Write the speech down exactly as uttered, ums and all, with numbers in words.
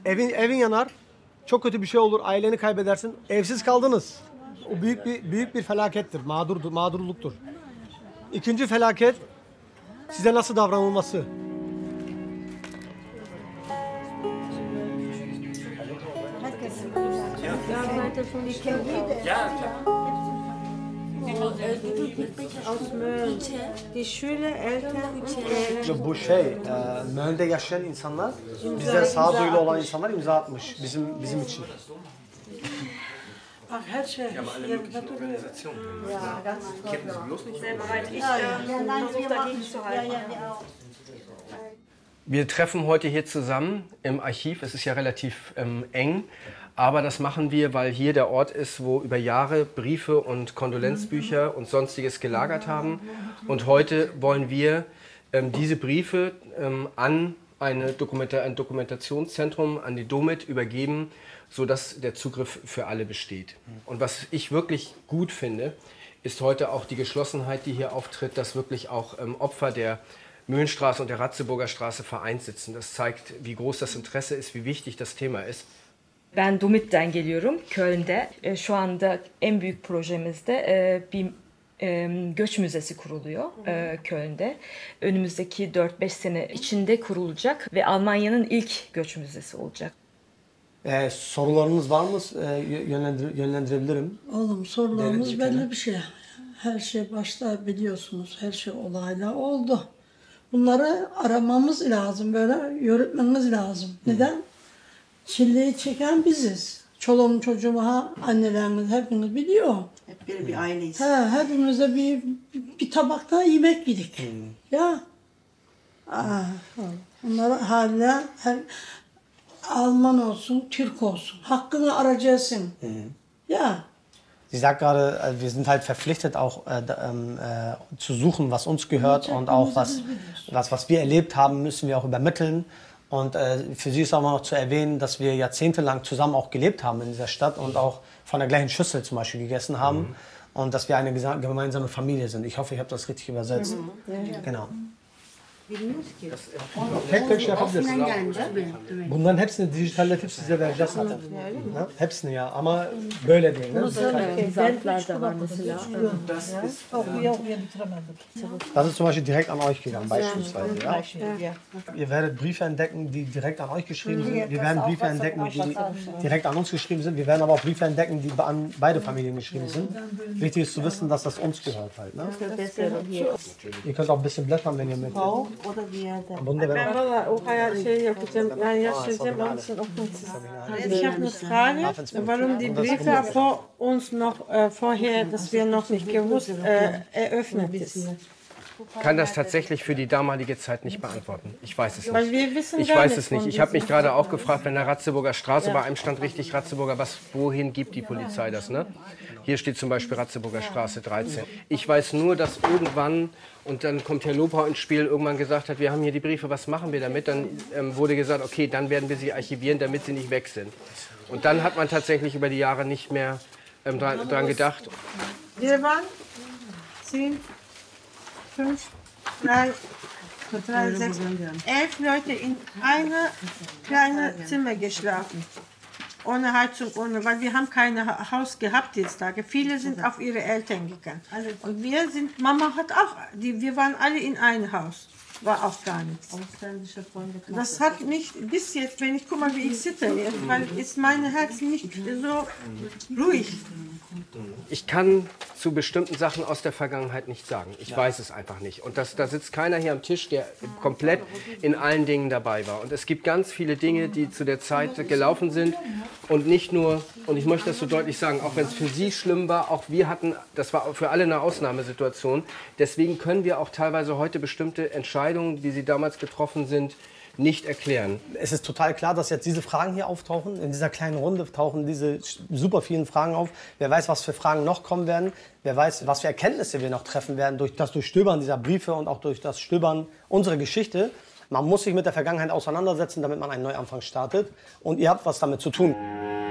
Evin, evin yanar. Çok kötü bir şey olur. Aileni kaybedersin. Evsiz kaldınız. O büyük bir büyük bir felakettir. Mağdur, mağdurluktur. İkinci felaket size nasıl davranılması. Aus Mölln. Die Schüler, Eltern, Bu şey, e, Mölln'de yaşayan insanlar, bize sağduyulu olan insanlar imza atmış bizim bizim için. Ach, her şey. Ja, aber alle möglichen Organisationen. Kennen Sie bloß nicht? Sehr bereit, ich äh, versuche dagegen zu halten. Wir treffen heute hier zusammen im Archiv. Es ist ja relativ ähm, eng, aber das machen wir, weil hier der Ort ist, wo über Jahre Briefe und Kondolenzbücher und Sonstiges gelagert haben. Und heute wollen wir ähm, diese Briefe ähm, an eine Dokumenta ein Dokumentationszentrum, an die Domit übergeben, sodass der Zugriff für alle besteht. Und was ich wirklich gut finde, ist heute auch die Geschlossenheit, die hier auftritt, dass wirklich auch ähm, Opfer der Möhlenstraße und der Ratzeburger Straße vereint sitzen. Das zeigt, wie groß das Interesse ist, wie wichtig das Thema ist. Ben Domit'ten geliyorum, Köln'de. E, şu anda en büyük projemizde e, bir e, göç müzesi kuruluyor e, Köln'de. Önümüzdeki dört beş sene içinde kurulacak ve Almanya'nın ilk göç müzesi olacak. E, sorularınız var mı? E, yönlendir, yönlendirebilirim. Oğlum sorularımız Devlet belli yükümlü. bir şey. Her şey başta biliyorsunuz, her şey olayla oldu. Bunları aramamız lazım, böyle yürütmemiz lazım. Neden? Çileyi çeken biziz. Çoluğum çocuğum, ha, annelerimiz hepimiz biliyor. Hep bir, bir aileyiz. He, hepimize bir, bir, bir tabakta yemek yedik. Ya. Aa, bunları hala her, Alman olsun, Türk olsun. Hakkını arayacaksın. Ja. Sie sagt gerade, äh, wir sind halt verpflichtet, auch äh, da, ähm, äh, zu suchen, was uns gehört und auch was, was, was wir erlebt haben, müssen wir auch übermitteln. Und äh, für sie ist auch noch zu erwähnen, dass wir jahrzehntelang zusammen auch gelebt haben in dieser Stadt und auch von der gleichen Schüssel zum Beispiel gegessen haben. Mhm. Und dass wir eine gemeinsame Familie sind. Ich hoffe, ich habe das richtig übersetzt. Mhm. Ja, ja. Genau. Tek tek şey yapabilirsiniz. Bunların hepsini dijitalletip size vereceğiz zaten. Ha? Hepsini ya ama böyle değil. Ne? Zarflar da var mesela. Das ist zum Beispiel direkt an euch gegangen, beispielsweise. Ja? Ihr werdet Briefe entdecken, die direkt an euch geschrieben sind. Wir werden Briefe entdecken, die direkt an uns geschrieben sind. Wir werden aber auch Briefe entdecken, die an beide Familien geschrieben sind. Wichtig ist zu wissen, dass das uns gehört halt. Ne? Ihr könnt auch ein bisschen blättern, wenn ihr möchtet. O da bir yerde. Bunda ben Ben valla o hayal şey yapacağım, yani yaşayacağım, onun için okunsuz. Ich habe eine Frage, warum die Briefe vor uns noch äh, vorher, dass wir noch nicht gewusst, äh, eröffnet ist. Ich kann das tatsächlich für die damalige Zeit nicht beantworten. Ich weiß es Weil nicht. wir wissen Ich gar weiß nicht es nicht. von Ich habe mich diesem- gerade auch gefragt, wenn der Ratzeburger Straße, bei einem stand richtig Ratzeburger, was, wohin gibt die Polizei das? Ne? Hier steht zum Beispiel Ratzeburger Straße dreizehn. Ich weiß nur, dass irgendwann, und dann kommt Herr Lobau ins Spiel, irgendwann gesagt hat, wir haben hier die Briefe, was machen wir damit? Dann ähm, wurde gesagt, okay, dann werden wir sie archivieren, damit sie nicht weg sind. Und dann hat man tatsächlich über die Jahre nicht mehr ähm, dran, dran gedacht. Wir waren zehn, fünf, drei, drei, sechs, elf Leute in einem kleinen Zimmer geschlafen. Ohne Heizung, ohne, weil wir haben kein Haus gehabt jetzt Tage. Viele sind auf ihre Eltern gegangen. Und wir sind, Mama hat auch, die, wir waren alle in einem Haus. War auch gar nichts. Das hat mich bis jetzt, wenn ich guck mal, wie ich sitze, weil ist mein Herz nicht so ruhig. Ich kann zu bestimmten Sachen aus der Vergangenheit nichts sagen. Ich weiß es einfach nicht. Und das, da sitzt keiner hier am Tisch, der komplett in allen Dingen dabei war. Und es gibt ganz viele Dinge, die zu der Zeit gelaufen sind. Und nicht nur, und ich möchte das so deutlich sagen, auch wenn es für Sie schlimm war, auch wir hatten, das war für alle eine Ausnahmesituation. Deswegen können wir auch teilweise heute bestimmte Entscheidungen, wie sie damals getroffen sind, nicht erklären. Es ist total klar, dass jetzt diese Fragen hier auftauchen. In dieser kleinen Runde tauchen diese super vielen Fragen auf. Wer weiß, was für Fragen noch kommen werden. Wer weiß, was für Erkenntnisse wir noch treffen werden durch das Durchstöbern dieser Briefe und auch durch das Stöbern unserer Geschichte. Man muss sich mit der Vergangenheit auseinandersetzen, damit man einen Neuanfang startet. Und ihr habt was damit zu tun.